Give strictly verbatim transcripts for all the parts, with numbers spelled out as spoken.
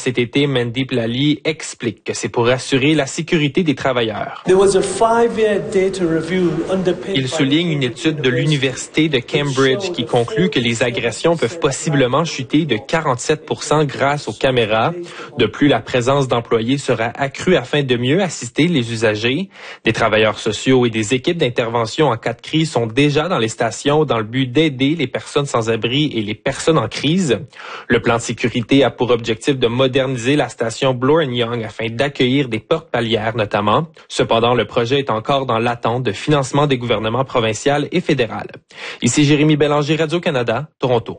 C T T, Mandeep Lally, explique que c'est pour assurer la sécurité des travailleurs. Il souligne une étude de l'Université de Cambridge qui conclut que les agressions peuvent possiblement chuter de quarante-sept pour cent grâce aux caméras. De plus, la présence d'employés sera accrue afin de mieux assister les usagers. Des travailleurs sociaux et des équipes d'intervention en cas de crise sont déjà dans les stations dans le but d'aider les personnes sans abri et les personnes en crise. Le plan de sécurité a pour objectif de moderniser la station Bloor and Young afin d'accueillir des portes palières notamment. Cependant, le projet est encore dans l'attente de financement des gouvernements provincial et fédéral. Ici Jérémy Bélanger, Radio-Canada, Toronto.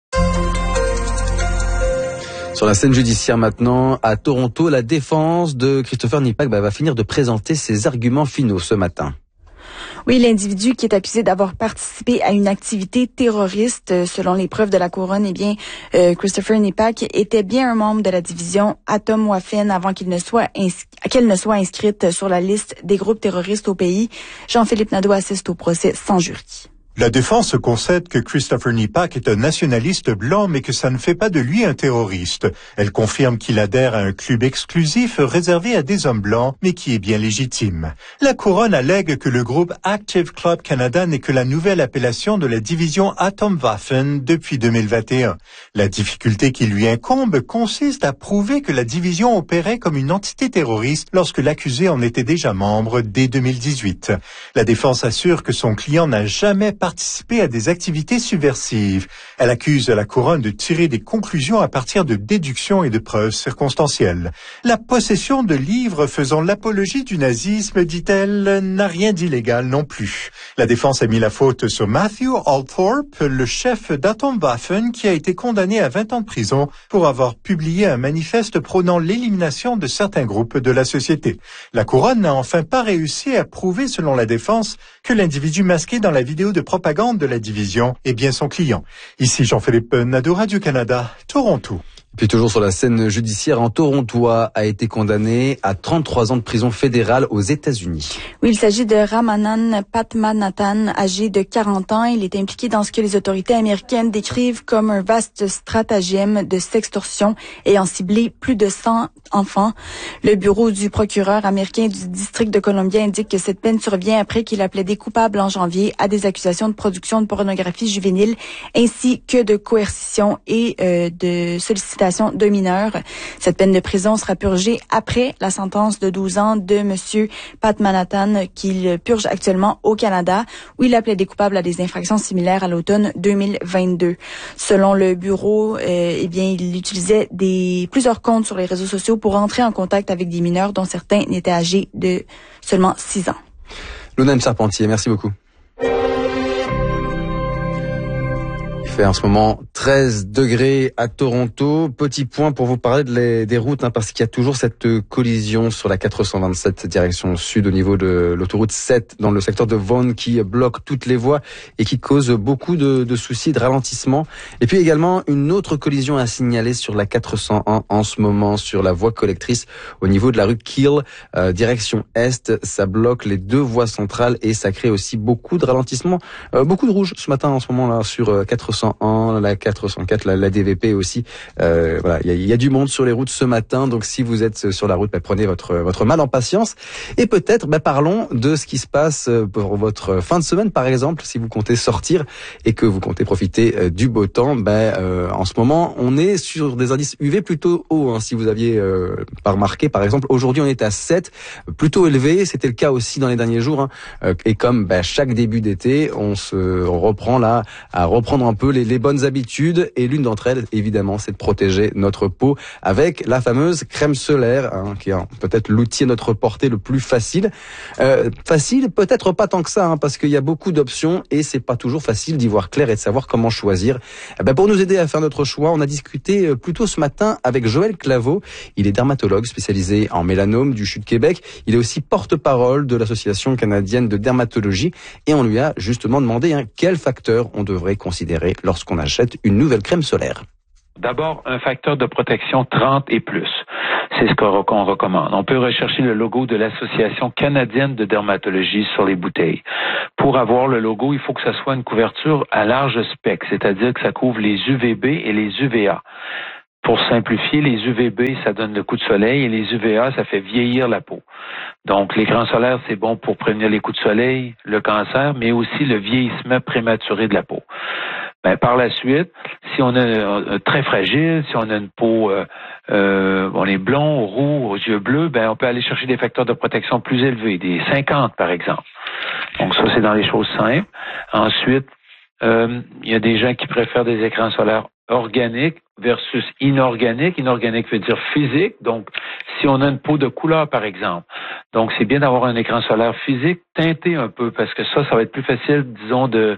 Sur la scène judiciaire maintenant, à Toronto, la défense de Christopher Nipak bah, va finir de présenter ses arguments finaux ce matin. Oui, l'individu qui est accusé d'avoir participé à une activité terroriste, selon les preuves de la couronne, eh bien, euh, Christopher Nipak était bien un membre de la division Atomwaffen avant qu'il ne soit ins- qu'elle ne soit inscrite sur la liste des groupes terroristes au pays. Jean-Philippe Nadeau assiste au procès sans jury. La défense concède que Christopher Nipak est un nationaliste blanc, mais que ça ne fait pas de lui un terroriste. Elle confirme qu'il adhère à un club exclusif réservé à des hommes blancs, mais qui est bien légitime. La couronne allègue que le groupe Active Club Canada n'est que la nouvelle appellation de la division Atomwaffen depuis deux mille vingt et un. La difficulté qui lui incombe consiste à prouver que la division opérait comme une entité terroriste lorsque l'accusé en était déjà membre dès deux mille dix-huit. La défense assure que son client n'a jamais participer à des activités subversives. Elle accuse la couronne de tirer des conclusions à partir de déductions et de preuves circonstancielles. La possession de livres faisant l'apologie du nazisme, dit-elle, n'a rien d'illégal non plus. La défense a mis la faute sur Matthew Althorpe, le chef d'Atomwaffen, qui a été condamné à vingt ans de prison pour avoir publié un manifeste prônant l'élimination de certains groupes de la société. La couronne n'a enfin pas réussi à prouver, selon la défense, que l'individu masqué dans la vidéo de propagande de la division est bien son client. Ici Jean-Philippe Nadeau, Radio-Canada, Toronto. Puis toujours sur la scène judiciaire, un Torontois a été condamné à trente-trois ans de prison fédérale aux États-Unis. Oui, il s'agit de Ramanan Padmanathan, âgé de quarante ans. Il est impliqué dans ce que les autorités américaines décrivent comme un vaste stratagème de sextorsion ayant ciblé plus de cent enfants. Le bureau du procureur américain du district de Columbia indique que cette peine survient après qu'il a plaidé coupable en janvier à des accusations de production de pornographie juvénile ainsi que de coercition et euh, de sollicitation de mineurs. Cette peine de prison sera purgée après la sentence de douze ans de monsieur Padmanathan qu'il purge actuellement au Canada où il a plaidé coupable à des infractions similaires à l'automne deux mille vingt-deux. Selon le bureau, euh, eh bien, il utilisait des plusieurs comptes sur les réseaux sociaux pour entrer en contact avec des mineurs dont certains n'étaient âgés de seulement six ans. Luna Charpentier, merci beaucoup. Il fait en ce moment treize degrés à Toronto. Petit point pour vous parler de les, des routes, hein, parce qu'il y a toujours cette collision sur la quatre cent vingt-sept direction sud au niveau de l'autoroute sept dans le secteur de Vaughan qui bloque toutes les voies et qui cause beaucoup de, de soucis de ralentissement. Et puis également une autre collision à signaler sur la quatre cent un en ce moment sur la voie collectrice au niveau de la rue Keele, euh, direction est. Ça bloque les deux voies centrales et ça crée aussi beaucoup de ralentissement. Euh, beaucoup de rouge ce matin en ce moment là sur quatre cent un, la quatre cent quatre, la, la D V P aussi. Euh, voilà, il y a, y a du monde sur les routes ce matin, donc si vous êtes sur la route, bah, prenez votre votre mal en patience. Et peut-être, bah, parlons de ce qui se passe pour votre fin de semaine, par exemple, si vous comptez sortir et que vous comptez profiter euh, du beau temps. Bah, euh, en ce moment, on est sur des indices U V plutôt hauts. Hein, si vous aviez euh, pas remarqué, par exemple, aujourd'hui on est à sept, plutôt élevé. C'était le cas aussi dans les derniers jours. Hein, euh, et comme bah, chaque début d'été, on se reprend là à reprendre un peu les, les bonnes habitudes, et l'une d'entre elles, évidemment, c'est de protéger notre peau avec la fameuse crème solaire, hein, qui est peut-être l'outil à notre portée le plus facile. Euh, facile, peut-être pas tant que ça, hein, parce qu'il y a beaucoup d'options et c'est pas toujours facile d'y voir clair et de savoir comment choisir. Eh ben, pour nous aider à faire notre choix, on a discuté plus tôt ce matin avec Joël Claveau. Il est dermatologue spécialisé en mélanome du C H U de Québec. Il est aussi porte-parole de l'Association canadienne de dermatologie et on lui a justement demandé hein, quels facteurs on devrait considérer lorsqu'on achète une nouvelle crème solaire. D'abord, un facteur de protection trente et plus. C'est ce qu'on recommande. On peut rechercher le logo de l'Association canadienne de dermatologie sur les bouteilles. Pour avoir le logo, il faut que ça soit une couverture à large spectre, c'est-à-dire que ça couvre les U V B et les U V A. pour simplifier, les U V B, ça donne le coup de soleil et les U V A, ça fait vieillir la peau. Donc, l'écran solaire, c'est bon pour prévenir les coups de soleil, le cancer, mais aussi le vieillissement prématuré de la peau. Ben, par la suite, si on est euh, très fragile, si on a une peau, euh, euh, on est blond, roux, aux yeux bleus, ben, on peut aller chercher des facteurs de protection plus élevés, des cinquante par exemple. Donc ça, c'est dans les choses simples. Ensuite, euh, il y a des gens qui préfèrent des écrans solaires organiques versus inorganiques. Inorganique veut dire physique. Donc, si on a une peau de couleur, par exemple, donc c'est bien d'avoir un écran solaire physique teinté un peu, parce que ça, ça va être plus facile, disons, de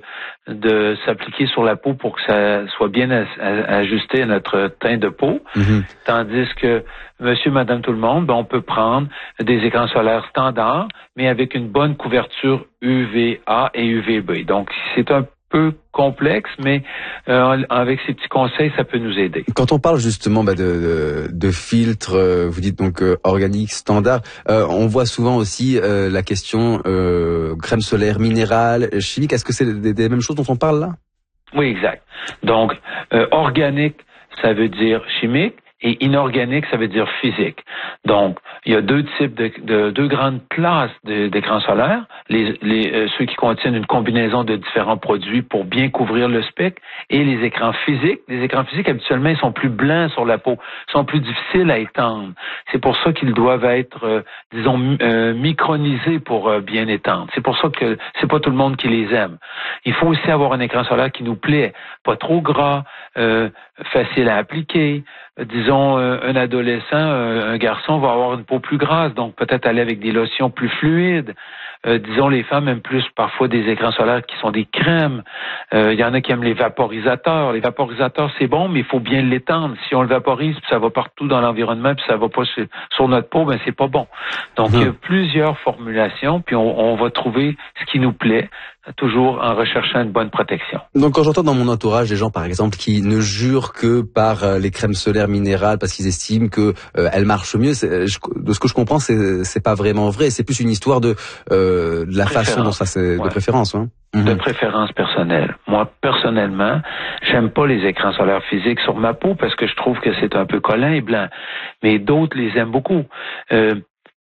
de s'appliquer sur la peau pour que ça soit bien a, a, ajusté à notre teint de peau. Mm-hmm. Tandis que monsieur, madame, tout le monde, ben, on peut prendre des écrans solaires standards, mais avec une bonne couverture U V A et U V B. Donc, c'est un peu complexe, mais euh, avec ces petits conseils, ça peut nous aider. Quand on parle justement bah, de, de, de filtres, euh, vous dites donc euh, organique, standard, euh, on voit souvent aussi euh, la question euh, crème solaire minérale, chimique. Est-ce que c'est des, des mêmes choses dont on parle là? Oui, exact. Donc, euh, organique, ça veut dire chimique. Et inorganique, ça veut dire physique. Donc, il y a deux types de, de deux grandes classes de, d'écrans solaires. Les, les euh, ceux qui contiennent une combinaison de différents produits pour bien couvrir le spectre, et les écrans physiques. Les écrans physiques, habituellement, ils sont plus blancs sur la peau, sont plus difficiles à étendre. C'est pour ça qu'ils doivent être, euh, disons, euh, micronisés pour euh, bien étendre. C'est pour ça que c'est pas tout le monde qui les aime. Il faut aussi avoir un écran solaire qui nous plaît, pas trop gras, euh, facile à appliquer. Disons, un adolescent, un garçon va avoir une peau plus grasse, donc peut-être aller avec des lotions plus fluides. Euh, disons, les femmes aiment plus parfois des écrans solaires qui sont des crèmes. Euh, il y en a qui aiment les vaporisateurs. Les vaporisateurs, c'est bon, mais il faut bien l'étendre. Si on le vaporise, puis ça va partout dans l'environnement, puis ça va pas sur, sur notre peau, ben c'est pas bon. Donc, mmh. il y a plusieurs formulations, puis on, on va trouver ce qui nous plaît, toujours en recherchant une bonne protection. Donc, quand j'entends dans mon entourage des gens, par exemple, qui ne jurent que par euh, les crèmes solaires minérales parce qu'ils estiment que euh, elles marchent mieux, c'est, je, de ce que je comprends, c'est c'est pas vraiment vrai. C'est plus une histoire de euh, de la façon dont ça c'est ouais. de préférence, hein. De mmh. préférence personnelle. Moi, personnellement, j'aime pas les écrans solaires physiques sur ma peau parce que je trouve que c'est un peu collant et blanc. Mais d'autres les aiment beaucoup. Euh,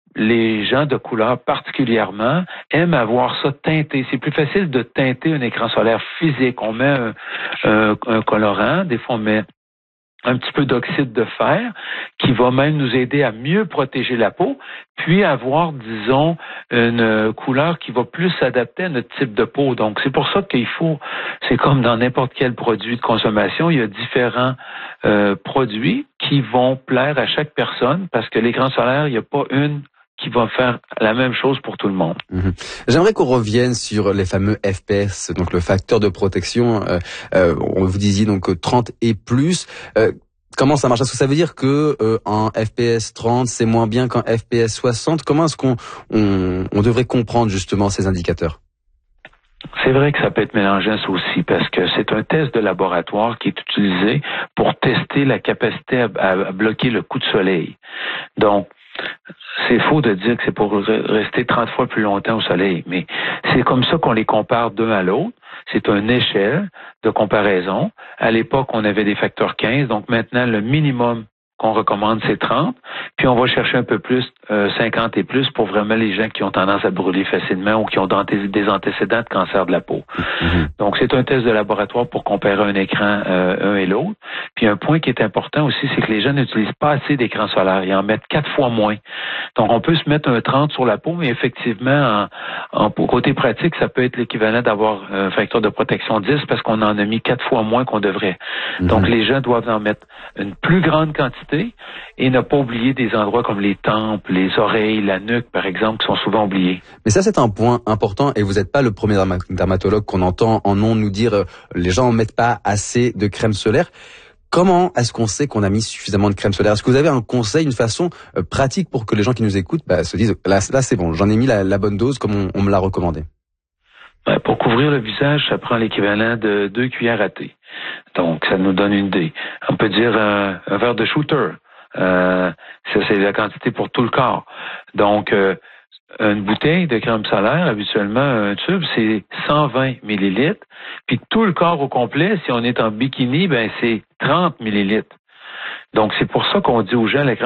Les gens de couleur particulièrement aiment avoir ça teinté. C'est plus facile de teinter un écran solaire physique. On met un, un, un colorant, des fois on met un petit peu d'oxyde de fer qui va même nous aider à mieux protéger la peau, puis avoir, disons, une couleur qui va plus s'adapter à notre type de peau. Donc, c'est pour ça qu'il faut, c'est comme dans n'importe quel produit de consommation, il y a différents euh, produits qui vont plaire à chaque personne parce que l'écran solaire, il n'y a pas une qui va faire la même chose pour tout le monde. Mmh. J'aimerais qu'on revienne sur les fameux F P S, donc le facteur de protection. Euh, euh, on vous disiez donc trente et plus. Euh, comment ça marche? Est-ce que ça veut dire que euh, un F P S trente c'est moins bien qu'un F P S soixante? Comment est-ce qu'on on, on devrait comprendre justement ces indicateurs? C'est vrai que ça peut être mélangé aussi parce que c'est un test de laboratoire qui est utilisé pour tester la capacité à, à bloquer le coup de soleil. Donc, c'est faux de dire que c'est pour rester trente fois plus longtemps au soleil, mais c'est comme ça qu'on les compare d'un à l'autre. C'est une échelle de comparaison. À l'époque, on avait des facteurs quinze, donc maintenant, le minimum qu'on recommande, c'est trente, puis on va chercher un peu plus, euh, cinquante et plus, pour vraiment les gens qui ont tendance à brûler facilement ou qui ont des antécédents de cancer de la peau. Mm-hmm. Donc, c'est un test de laboratoire pour comparer un écran euh, un et l'autre. Puis, un point qui est important aussi, c'est que les gens n'utilisent pas assez d'écrans solaires. Ils en mettent quatre fois moins. Donc, on peut se mettre un trente sur la peau, mais effectivement, en, en côté pratique, ça peut être l'équivalent d'avoir un facteur de protection dix parce qu'on en a mis quatre fois moins qu'on devrait. Mm-hmm. Donc, les gens doivent en mettre une plus grande quantité et ne pas oublier des endroits comme les tempes, les oreilles, la nuque, par exemple, qui sont souvent oubliés. Mais ça, c'est un point important et vous n'êtes pas le premier dermatologue qu'on entend en ondes nous dire euh, les gens ne mettent pas assez de crème solaire. Comment est-ce qu'on sait qu'on a mis suffisamment de crème solaire? Est-ce que vous avez un conseil, une façon euh, pratique pour que les gens qui nous écoutent bah, se disent là, là c'est bon, j'en ai mis la, la bonne dose comme on, on me l'a recommandé? Ben, pour couvrir le visage, ça prend l'équivalent de deux cuillères à thé. Donc, ça nous donne une idée. On peut dire un, un verre de shooter. Euh, ça, c'est la quantité pour tout le corps. Donc, euh, une bouteille de crème solaire, habituellement, un tube, c'est cent vingt millilitres. Puis tout le corps au complet, si on est en bikini, ben c'est trente millilitres. Donc, c'est pour ça qu'on dit aux gens, la